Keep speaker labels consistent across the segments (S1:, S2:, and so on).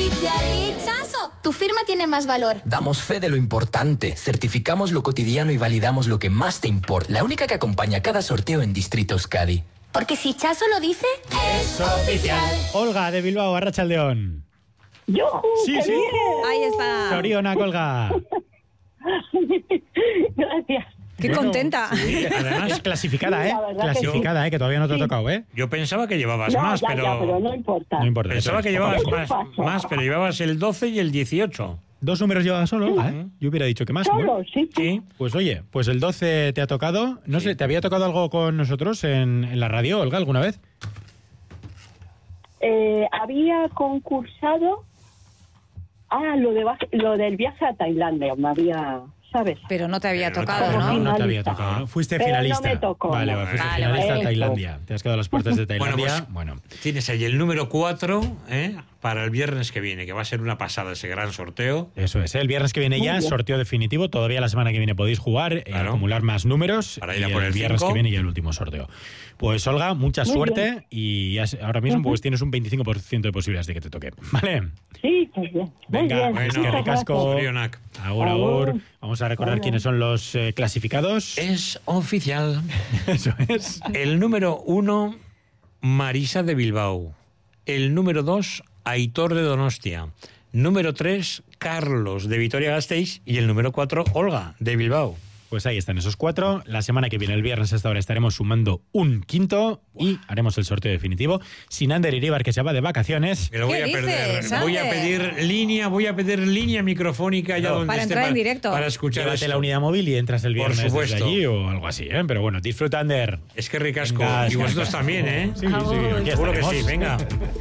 S1: oficial. ¡Chaso! Tu firma tiene más valor.
S2: Damos fe de lo importante, certificamos lo cotidiano y validamos lo que más te importa. La única que acompaña cada sorteo en Distrito Euskadi.
S1: Porque si Chaso lo dice, es oficial.
S3: Olga de Bilbao, Arratsaldeon.
S4: ¡Yujú!
S3: Sí, sí.
S4: Bien.
S5: Ahí está.
S3: Zorionak, Olga.
S4: Gracias.
S5: Qué contenta.
S3: Sí, además clasificada,
S4: Sí, la verdad
S3: clasificada, que todavía no te ha tocado,
S6: Yo pensaba que llevabas
S4: No,
S6: más,
S4: ya, pero no importa.
S3: No importa.
S6: Pensaba
S3: eso
S6: que
S3: es
S6: llevabas
S3: poco a poco.
S6: más, pero llevabas el 12 y el 18.
S3: 2 números llevabas solo, Olga, ¿eh? Yo hubiera dicho que más.
S4: Solo,
S3: Bueno,
S4: sí.
S6: Sí.
S3: pues oye, pues el 12 te ha tocado. No sé, ¿te había tocado algo con nosotros en la radio, Olga, alguna vez?
S4: Había concursado lo del viaje a Tailandia, me había, ¿sabes?
S5: Pero no te había
S6: Pero no
S5: tocado,
S6: te-
S5: ¿no?
S3: No te había tocado, ¿no? Fuiste
S4: Pero
S3: finalista.
S4: no me tocó,
S3: Vale,
S4: no.
S3: vale, fuiste
S5: Vale,
S3: finalista
S4: vale.
S3: a Tailandia. Te has quedado a las puertas de Tailandia.
S6: Bueno, tienes ahí el número 4 para el viernes que viene, que va a ser una pasada ese gran sorteo.
S3: Eso es, ¿eh? El viernes que viene
S4: Muy
S3: ya,
S4: bien.
S3: sorteo definitivo. Todavía la semana que viene podéis jugar,
S6: Claro.
S3: acumular más números.
S6: Para ir a
S3: y
S6: por el
S3: viernes
S6: 5.
S3: que viene ya el último sorteo. Pues Olga, mucha
S4: Muy
S3: suerte y ahora mismo pues tienes un 25% de posibilidades de que te toque. ¿Vale?
S4: Sí, pues bien. Muy
S3: Venga,
S4: bien.
S3: pues que
S4: Muchas
S3: ricasco.
S6: Zorionak.
S3: Agur, agur. Vamos a recordar quiénes son los clasificados.
S6: Es oficial.
S3: Eso es.
S6: El número 1, Marisa de Bilbao. El número 2, Aitor de Donostia. Número 3, Carlos de Vitoria-Gasteiz. Y el número 4, Olga de Bilbao.
S3: Pues ahí están esos 4. La semana que viene, el viernes a esta hora, estaremos sumando un quinto y haremos el sorteo definitivo. Sin Ander Iríbar, que se va de vacaciones.
S6: Me lo voy
S5: ¿Qué
S6: a perder.
S5: dices,
S6: Voy a
S5: Ander?
S6: pedir línea microfónica ya donde
S5: Para
S6: esté
S5: entrar en directo.
S6: para escuchar
S3: Llévate
S6: esto.
S3: la unidad móvil y entras el
S6: Por
S3: viernes desde
S6: supuesto.
S3: allí o algo así, ¿eh? Pero bueno, disfruta, Ander.
S6: Es que ricasco.
S3: Venga,
S6: Y vosotros también, ¿eh?
S3: Sí, sí, aquí
S6: Seguro que
S3: estaremos.
S6: sí, venga.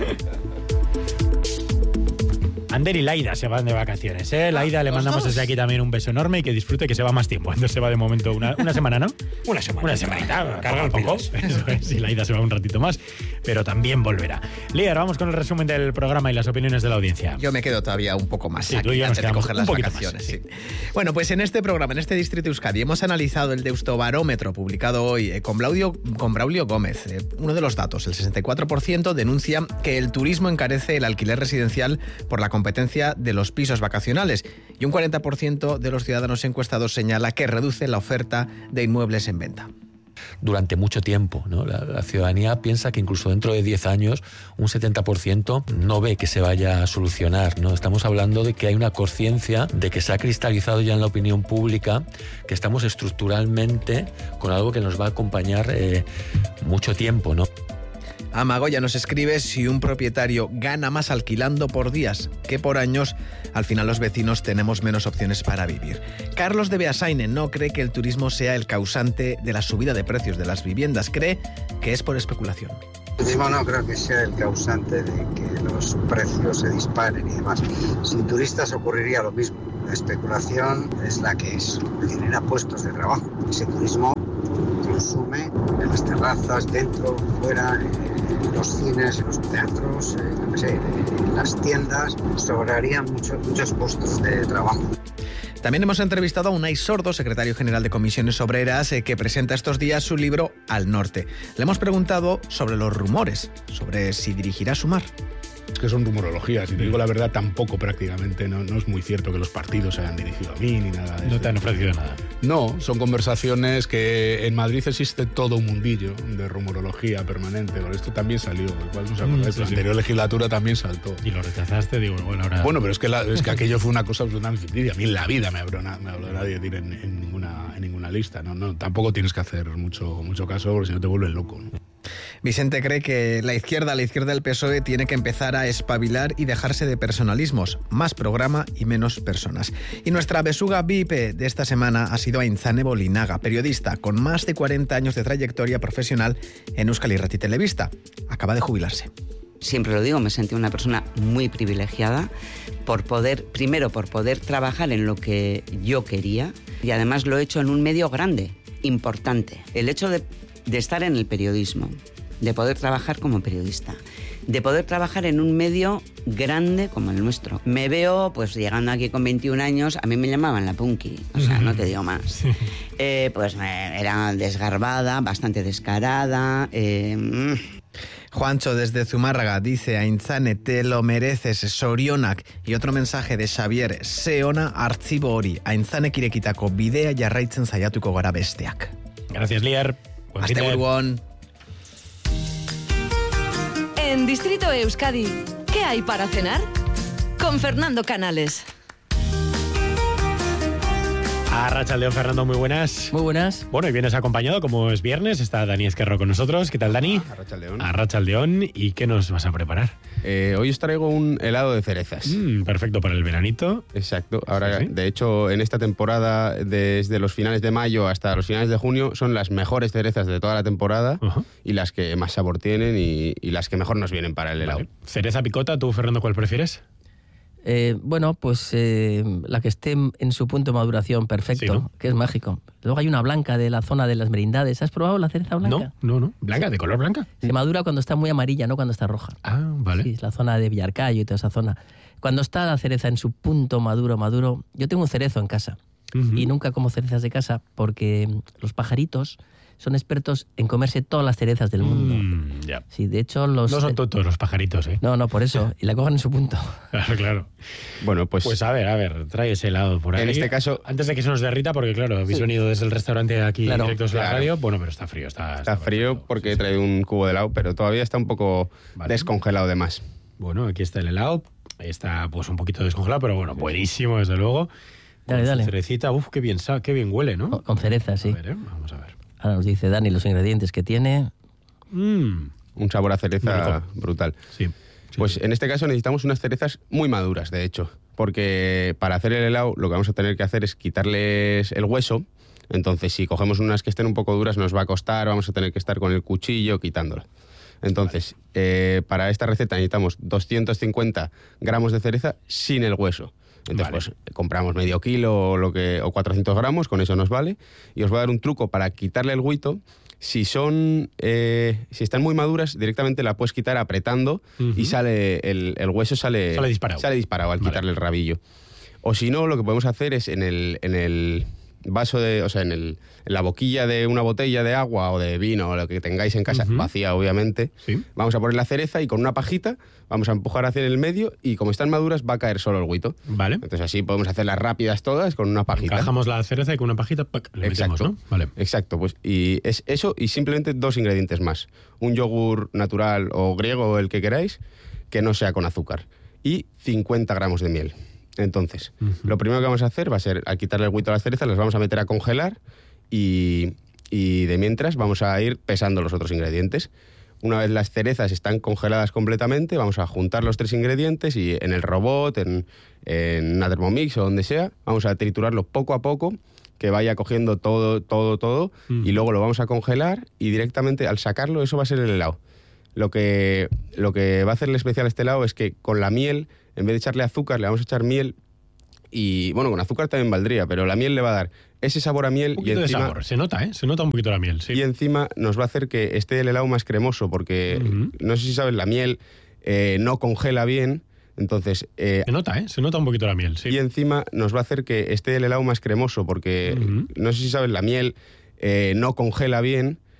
S3: Ander y Laida se van de vacaciones, ¿eh? Laida le
S5: ¿los
S3: mandamos
S5: dos?
S3: desde aquí también un beso enorme y que disfrute, que se va más tiempo. Ander se va de momento una semana, ¿no?
S6: Una semana.
S3: Una semanita,
S6: Cargar
S3: poco.
S6: pilas.
S3: Eso es, y Laida se va un ratito más, pero también volverá. Líder, vamos con el resumen del programa y las opiniones de la audiencia.
S7: Yo me quedo todavía un poco más
S3: Sí,
S7: aquí
S3: tú y yo nos
S7: antes de
S3: quedamos
S7: coger
S3: un
S7: las
S3: poquito
S7: vacaciones.
S3: más, sí.
S7: Sí. Bueno, pues en este programa, en este Distrito Euskadi, hemos analizado el Deustobarómetro publicado hoy con Braulio Gómez. Uno de los datos, el 64% denuncia que el turismo encarece el alquiler residencial por la competencia de los pisos vacacionales y un 40% de los ciudadanos encuestados señala que reduce la oferta de inmuebles en venta.
S8: Durante mucho tiempo, ¿no? La ciudadanía piensa que incluso dentro de 10 años un 70% no ve que se vaya a solucionar, ¿no? Estamos hablando de que hay una conciencia de que se ha cristalizado ya en la opinión pública que estamos estructuralmente con algo que nos va a acompañar mucho tiempo, ¿no?
S7: Amagoya nos escribe: si un propietario gana más alquilando por días que por años, al final los vecinos tenemos menos opciones para vivir. Carlos de Beasaine no cree que el turismo sea el causante de la subida de precios de las viviendas, cree que es por especulación.
S9: El turismo no creo que sea el causante de que los precios se disparen y demás. Sin turistas ocurriría lo mismo. La especulación es la que genera puestos de trabajo. Ese turismo consume en las terrazas, dentro, fuera, en los cines, en los teatros, en las tiendas. Sobrarían muchos puestos de trabajo.
S7: También hemos entrevistado a Unai Sordo, secretario general de Comisiones Obreras, que presenta estos días su libro Al Norte. Le hemos preguntado sobre los rumores, sobre si dirigirá Sumar.
S10: Es que son rumorologías, y te digo la verdad, tampoco prácticamente, no es muy cierto que los partidos se hayan dirigido a mí ni nada de eso.
S3: No te han ofrecido nada.
S10: No, son conversaciones que en Madrid existe todo un mundillo de rumorología permanente. Con esto también salió, igual no se acordáis,
S3: sí,
S10: la
S3: sí.
S10: anterior legislatura también saltó.
S3: Y lo rechazaste, digo, bueno, ahora...
S10: Bueno, pero es que aquello fue una cosa absolutamente ficticia. A mí en la vida me habló nadie de ir en ninguna lista. No, tampoco tienes que hacer mucho caso, porque si no te vuelves loco, ¿no?
S7: Vicente cree que la izquierda del PSOE, tiene que empezar a espabilar y dejarse de personalismos, más programa y menos personas. Y nuestra besuga VIP de esta semana ha sido Aintzane Bolinaga, periodista con más de 40 años de trayectoria profesional en Euskal Irrati Telebista. Acaba de jubilarse.
S11: Siempre lo digo, me sentí una persona muy privilegiada primero por poder trabajar en lo que yo quería, y además lo he hecho en un medio grande, importante. El hecho de estar en el periodismo, de poder trabajar como periodista, de poder trabajar en un medio grande como el nuestro. Me veo, pues llegando aquí con 21 años, a mí me llamaban la punky, o sea, no te digo más. Sí. Pues era desgarbada, bastante descarada.
S7: Juancho desde Zumárraga dice: Aintzane, te lo mereces, sorionak. Y otro mensaje de Xavier: Seona artzibo hori, Aintzane kirekitako bidea jarraitzen saiatuko gara besteak.
S3: Gracias, Lier.
S7: Asteburuan.
S5: En Distrito Euskadi, ¿qué hay para cenar? Con Fernando Canales.
S3: Arratsaldeon, Fernando, muy buenas.
S12: Muy buenas.
S3: Bueno, y vienes acompañado, como es viernes, está Dani Esquerro con nosotros. ¿Qué tal, Dani?
S13: Arratsaldeon.
S3: Arratsaldeon. ¿Y qué nos vas a preparar?
S13: Hoy os traigo un helado de cerezas.
S3: Perfecto para el veranito.
S13: Exacto. Ahora,
S3: Sí.
S13: de hecho, en esta temporada, desde los finales de mayo hasta los finales de junio, son las mejores cerezas de toda la temporada y las que más sabor tienen y las que mejor nos vienen para el helado.
S3: Vale. Cereza picota, ¿tú, Fernando, cuál prefieres?
S12: Bueno, pues la que esté en su punto de maduración perfecto,
S3: Sí, ¿no?
S12: que es mágico. Luego hay una blanca de la zona de las merindades. ¿Has probado la cereza blanca?
S3: No. ¿Blanca? ¿De color blanca?
S12: Se madura cuando está muy amarilla, no cuando está roja.
S3: Ah, vale.
S12: Sí, es la zona de Villarcayo y toda esa zona. Cuando está la cereza en su punto maduro, yo tengo un cerezo en casa. Y nunca como cerezas de casa porque los pajaritos son expertos en comerse todas las cerezas del mundo.
S3: Ya.
S12: Sí, de hecho los...
S3: No son tontos los pajaritos, ¿eh?
S12: No, por eso. Y la cogen en su punto.
S3: Claro.
S13: Bueno,
S3: Pues a ver, trae ese helado por ahí.
S13: En este caso...
S3: Antes de que se nos derrita, porque claro, habéis venido desde el restaurante aquí directos a la radio. Bueno, pero está frío. Está
S13: frío porque he traído un cubo de helado, pero todavía está un poco descongelado de más.
S3: Bueno, aquí está el helado. Está pues un poquito descongelado, pero bueno, buenísimo, desde luego.
S12: Dale.
S3: Cerecita, qué bien huele, ¿no?
S12: Con cereza, sí.
S3: A ver, vamos a ver.
S12: Ahora nos dice Dani los ingredientes que tiene.
S13: Un sabor a cereza brutal.
S3: Sí.
S13: Pues en este caso necesitamos unas cerezas muy maduras, de hecho, porque para hacer el helado lo que vamos a tener que hacer es quitarles el hueso. Entonces, si cogemos unas que estén un poco duras nos va a costar, vamos a tener que estar con el cuchillo quitándola. Entonces, para esta receta necesitamos 250 gramos de cereza sin el hueso. Entonces, pues compramos medio kilo o 400 gramos, con eso nos vale. Y os voy a dar un truco para quitarle el huito. Si están muy maduras, directamente la puedes quitar apretando y sale el hueso sale disparado al quitarle el rabillo. O si no, lo que podemos hacer es en el vaso en la boquilla de una botella de agua o de vino o lo que tengáis en casa, vacía obviamente, vamos a poner la cereza y con una pajita vamos a empujar hacia el medio y como están maduras va a caer solo el huito.
S3: Vale.
S13: Entonces así podemos hacerlas rápidas todas con una pajita.
S3: Encajamos la cereza y con una pajita le metemos, ¿no? Vale.
S13: Exacto, pues y es eso y simplemente 2 ingredientes más. Un yogur natural o griego, el que queráis, que no sea con azúcar. Y 50 gramos de miel. Entonces, lo primero que vamos a hacer va a ser, al quitarle el huito a las cerezas, las vamos a meter a congelar y de mientras vamos a ir pesando los otros ingredientes. Una vez las cerezas están congeladas completamente, vamos a juntar los 3 ingredientes y en el robot, en una Thermomix o donde sea, vamos a triturarlo poco a poco, que vaya cogiendo todo, y luego lo vamos a congelar y directamente al sacarlo, eso va a ser el helado. Lo que va a hacerle especial a este helado es que con la miel, en vez de echarle azúcar, le vamos a echar miel y, bueno, con azúcar también valdría, pero la miel le va a dar ese sabor a miel.
S3: Un poquito
S13: y encima,
S3: de sabor, se nota, ¿eh? Se nota un poquito la miel, sí.
S13: Y encima nos va a hacer que esté el helado más cremoso, porque, no sé si sabes, la miel no congela bien, entonces...
S3: se nota, ¿eh? Se nota un poquito la miel, sí.
S13: Y encima nos va a hacer que esté el helado más cremoso, porque, no sé si sabes, la miel no congela bien,